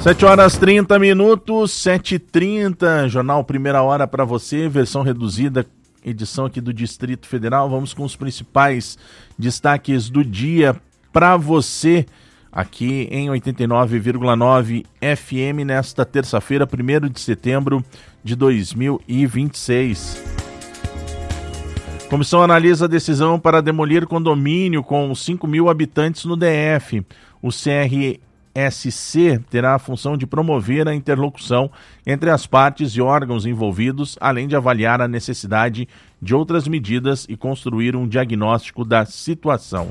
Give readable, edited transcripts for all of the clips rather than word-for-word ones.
7h30, 7h30, Jornal Primeira Hora para você, versão reduzida, edição aqui do Distrito Federal. Vamos com os principais destaques do dia para você, aqui em 89,9 FM, nesta terça-feira, 1º de setembro de 2026. Comissão analisa a decisão para demolir condomínio com 5 mil habitantes no DF. O CRSC terá a função de promover a interlocução entre as partes e órgãos envolvidos, além de avaliar a necessidade de outras medidas e construir um diagnóstico da situação.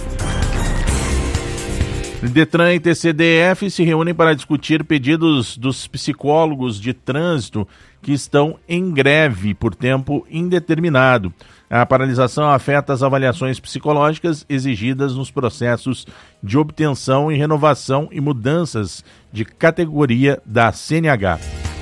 Detran e TCDF se reúnem para discutir pedidos dos psicólogos de trânsito que estão em greve por tempo indeterminado. A paralisação afeta as avaliações psicológicas exigidas nos processos de obtenção e renovação e mudanças de categoria da CNH.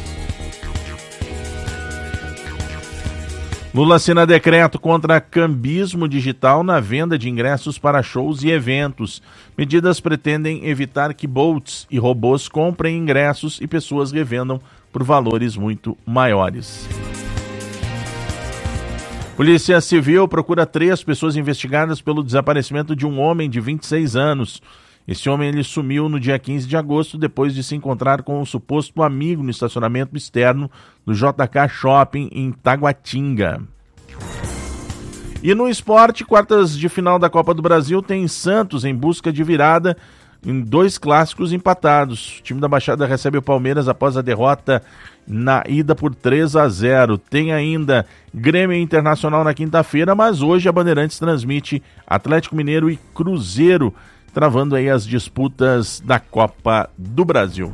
Lula assina decreto contra cambismo digital na venda de ingressos para shows e eventos. Medidas pretendem evitar que bots e robôs comprem ingressos e pessoas revendam por valores muito maiores. Polícia Civil procura 3 pessoas investigadas pelo desaparecimento de um homem de 26 anos. Esse homem ele sumiu no dia 15 de agosto depois de se encontrar com um suposto amigo no estacionamento externo do JK Shopping em Taguatinga. E no esporte, quartas de final da Copa do Brasil tem Santos em busca de virada em 2 clássicos empatados. O time da Baixada recebe o Palmeiras após a derrota na ida por 3-0. Tem ainda Grêmio Internacional na quinta-feira, mas hoje a Bandeirantes transmite Atlético Mineiro e Cruzeiro, travando aí as disputas da Copa do Brasil.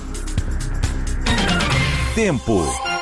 Tempo.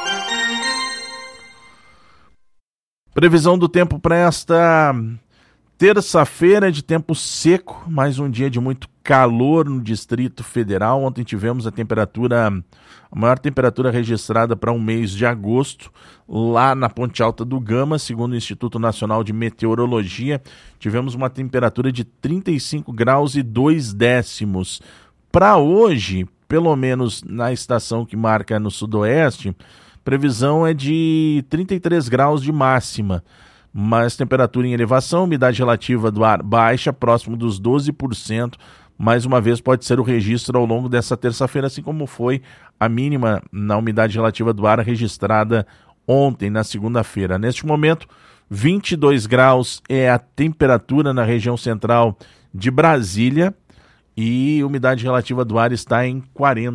Previsão do tempo para esta terça-feira, de tempo seco, mais um dia de muito calor no Distrito Federal. Ontem tivemos a maior temperatura registrada para um mês de agosto, lá na Ponte Alta do Gama, segundo o Instituto Nacional de Meteorologia. Tivemos uma temperatura de 35 graus e 2 décimos. Para hoje, pelo menos na estação que marca no sudoeste, previsão é de 33 graus de máxima, mas temperatura em elevação, umidade relativa do ar baixa, próximo dos 12%. Mais uma vez pode ser o registro ao longo dessa terça-feira, assim como foi a mínima na umidade relativa do ar registrada ontem, na segunda-feira. Neste momento, 22 graus é a temperatura na região central de Brasília e a umidade relativa do ar está em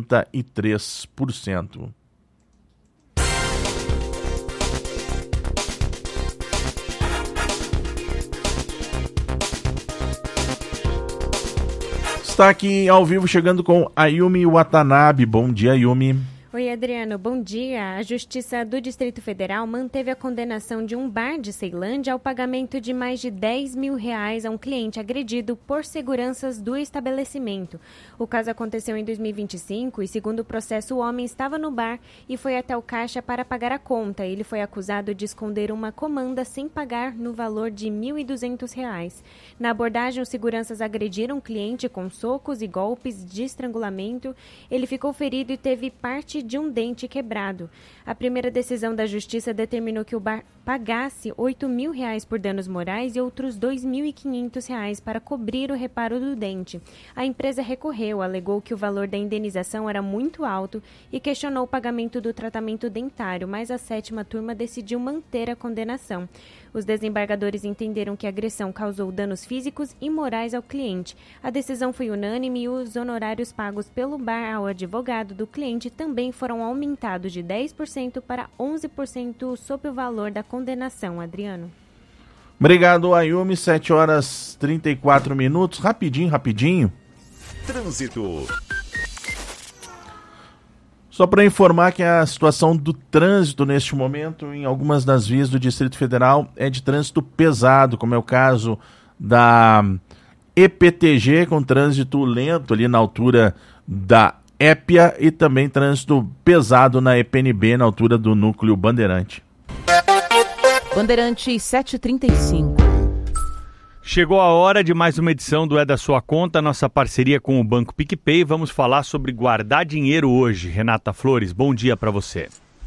43%. Está aqui ao vivo chegando com a Yumi Watanabe. Bom dia, Yumi. Oi, Adriano, bom dia. A Justiça do Distrito Federal manteve a condenação de um bar de Ceilândia ao pagamento de mais de R$10 mil a um cliente agredido por seguranças do estabelecimento. O caso aconteceu em 2025 e, segundo o processo, o homem estava no bar e foi até o caixa para pagar a conta. Ele foi acusado de esconder uma comanda sem pagar no valor de R$ 1.200. Na abordagem, os seguranças agrediram o cliente com socos e golpes de estrangulamento. Ele ficou ferido e teve parte de um dente quebrado. A primeira decisão da Justiça determinou que o bar pagasse R$8 mil por danos morais e outros R$2.500 para cobrir o reparo do dente. A empresa recorreu, alegou que o valor da indenização era muito alto e questionou o pagamento do tratamento dentário, mas a 7ª turma decidiu manter a condenação. Os desembargadores entenderam que a agressão causou danos físicos e morais ao cliente. A decisão foi unânime e os honorários pagos pelo bar ao advogado do cliente também foram aumentados de 10% para 11% sobre o valor da condenação. Adriano. Obrigado, Ayumi. 7h34. Rapidinho. Trânsito. Só para informar que a situação do trânsito neste momento em algumas das vias do Distrito Federal é de trânsito pesado, como é o caso da EPTG, com trânsito lento ali na altura da Épia, e também trânsito pesado na EPNB, na altura do núcleo Bandeirante. Bandeirante 735. Chegou a hora de mais uma edição do É da Sua Conta, nossa parceria com o Banco PicPay. Vamos falar sobre guardar dinheiro hoje. Renata Flores, bom dia para você.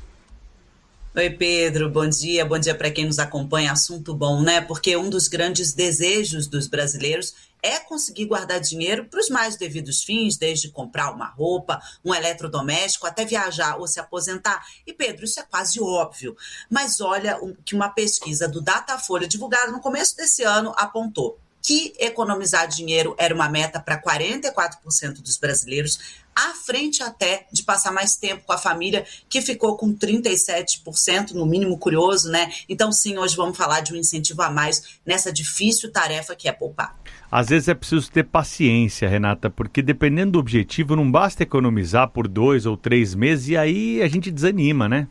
Oi, Pedro, bom dia para quem nos acompanha. Assunto bom, né? Porque um dos grandes desejos dos brasileiros é conseguir guardar dinheiro para os mais devidos fins, desde comprar uma roupa, um eletrodoméstico, até viajar ou se aposentar. E, Pedro, isso é quase óbvio. Mas olha que uma pesquisa do Datafolha, divulgada no começo desse ano, apontou que economizar dinheiro era uma meta para 44% dos brasileiros, à frente até de passar mais tempo com a família, que ficou com 37%, no mínimo curioso, né? Então, sim, hoje vamos falar de um incentivo a mais nessa difícil tarefa que é poupar. Às vezes é preciso ter paciência, Renata, porque dependendo do objetivo, não basta economizar por 2 ou 3 meses e aí a gente desanima, né?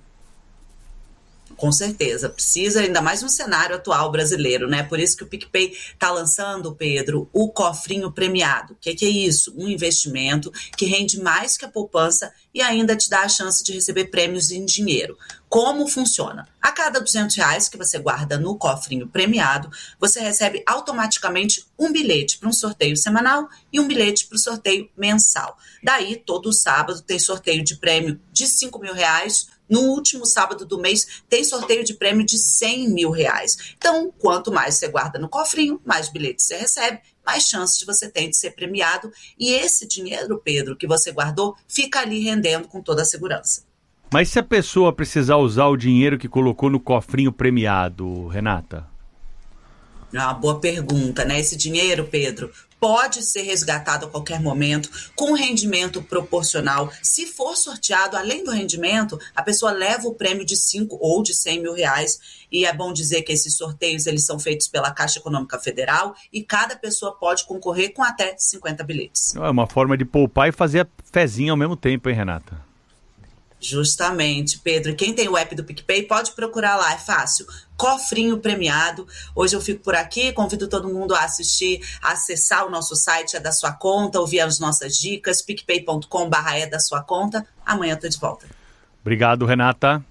Com certeza, precisa ainda mais no cenário atual brasileiro, né? Por isso que o PicPay está lançando, Pedro, o cofrinho premiado. O que é isso? Um investimento que rende mais que a poupança e ainda te dá a chance de receber prêmios em dinheiro. Como funciona? A cada R$200 que você guarda no cofrinho premiado, você recebe automaticamente um bilhete para um sorteio semanal e um bilhete para o sorteio mensal. Daí, todo sábado tem sorteio de prêmio de R$5 mil. No último sábado do mês, tem sorteio de prêmio de R$100 mil. Então, quanto mais você guarda no cofrinho, mais bilhetes você recebe, mais chances de você ter de ser premiado. E esse dinheiro, Pedro, que você guardou, fica ali rendendo com toda a segurança. Mas se a pessoa precisar usar o dinheiro que colocou no cofrinho premiado, Renata? É uma boa pergunta, né? Esse dinheiro, Pedro, pode ser resgatado a qualquer momento, com rendimento proporcional. Se for sorteado, além do rendimento, a pessoa leva o prêmio de 5 ou de R$100 mil. E é bom dizer que esses sorteios eles são feitos pela Caixa Econômica Federal e cada pessoa pode concorrer com até 50 bilhetes. É uma forma de poupar e fazer a fezinha ao mesmo tempo, hein, Renata? Justamente, Pedro. Quem tem o app do PicPay pode procurar lá, é fácil. Cofrinho premiado. Hoje eu fico por aqui, convido todo mundo a assistir, a acessar o nosso site, É da Sua Conta, ouvir as nossas dicas, picpay.com/é da sua conta. Amanhã eu tô de volta. Obrigado, Renata.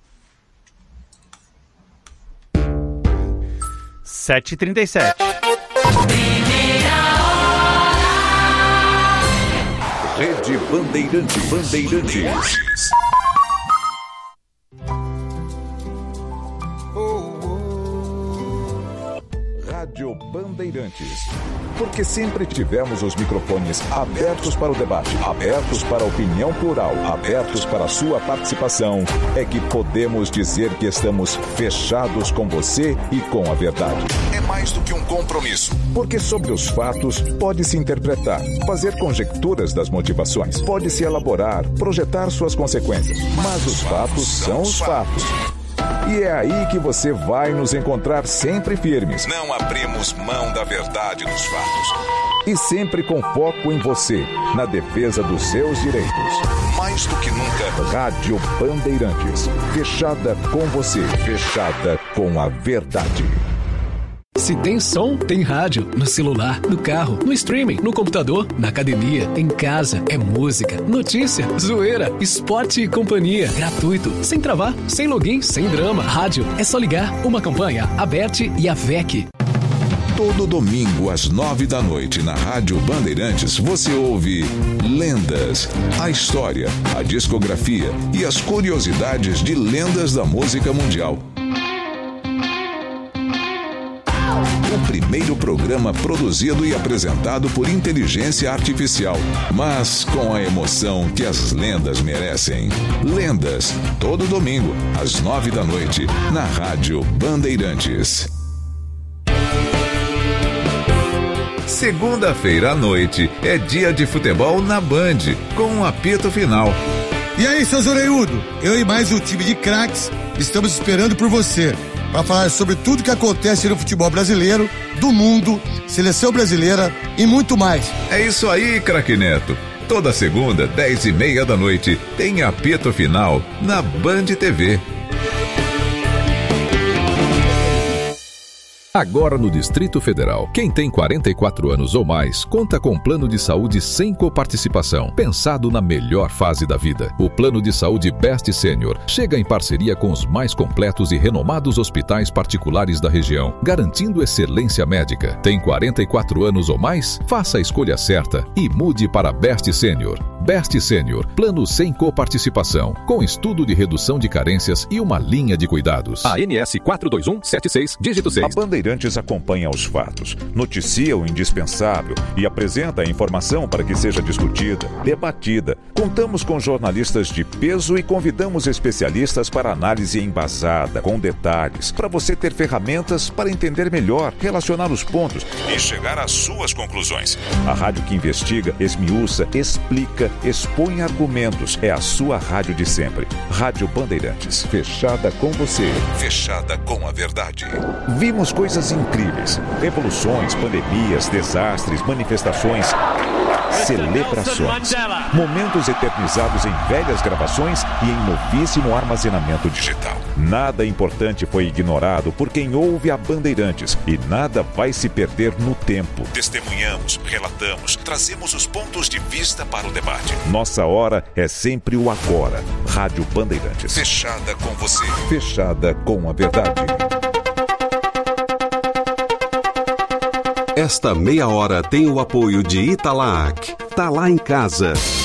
7h37. Rede Bandeirantes. Rádio Bandeirantes. Porque sempre tivemos os microfones abertos para o debate, abertos para a opinião plural, abertos para a sua participação, é que podemos dizer que estamos fechados com você e com a verdade. É mais do que um compromisso. Porque sobre os fatos pode-se interpretar, fazer conjecturas das motivações, pode-se elaborar, projetar suas consequências. Mas os fatos são os fatos. E é aí que você vai nos encontrar sempre firmes. Não abrimos mão da verdade dos fatos. E sempre com foco em você, na defesa dos seus direitos. Mais do que nunca, Rádio Bandeirantes. Fechada com você, fechada com a verdade. Se tem som, tem rádio. No celular, no carro, no streaming, no computador, na academia, em casa. É música, notícia, zoeira, esporte e companhia. Gratuito, sem travar, sem login, sem drama. Rádio, é só ligar. Uma campanha, a BERT e a VEC. Todo domingo às 9 da noite na Rádio Bandeirantes você ouve Lendas, a história, a discografia e as curiosidades de lendas da música mundial. O primeiro programa produzido e apresentado por inteligência artificial, mas com a emoção que as lendas merecem. Lendas, todo domingo, às 9 da noite, na Rádio Bandeirantes. Segunda-feira à noite é dia de futebol na Band, com um apito final. E aí, seus orelhudos? Eu e mais um time de craques estamos esperando por você para falar sobre tudo que acontece no futebol brasileiro, do mundo, seleção brasileira e muito mais. É isso aí, craque Neto. Toda segunda, 10h30 da noite, tem apito final na Band TV. Agora no Distrito Federal, quem tem 44 anos ou mais conta com um plano de saúde sem coparticipação, pensado na melhor fase da vida. O plano de saúde Best Senior chega em parceria com os mais completos e renomados hospitais particulares da região, garantindo excelência médica. Tem 44 anos ou mais? Faça a escolha certa e mude para Best Senior. Best Senior, plano sem coparticipação, com estudo de redução de carências e uma linha de cuidados. ANS 42176, dígito 6. A Bandeirantes acompanha os fatos, noticia o indispensável e apresenta a informação para que seja discutida, debatida. Contamos com jornalistas de peso e convidamos especialistas para análise embasada, com detalhes, para você ter ferramentas para entender melhor, relacionar os pontos e chegar às suas conclusões. A rádio que investiga, esmiuça, explica, expõe argumentos. É a sua rádio de sempre. Rádio Bandeirantes. Fechada com você. Fechada com a verdade. Vimos coisas incríveis. Revoluções, pandemias, desastres, manifestações, celebrações. Momentos eternizados em velhas gravações e em novíssimo armazenamento digital. Nada importante foi ignorado por quem ouve a Bandeirantes e nada vai se perder no tempo. Testemunhamos, relatamos, trazemos os pontos de vista para o debate. Nossa hora é sempre o agora. Rádio Bandeirantes. Fechada com você. Fechada com a verdade. Esta meia hora tem o apoio de Italac. Tá lá em casa.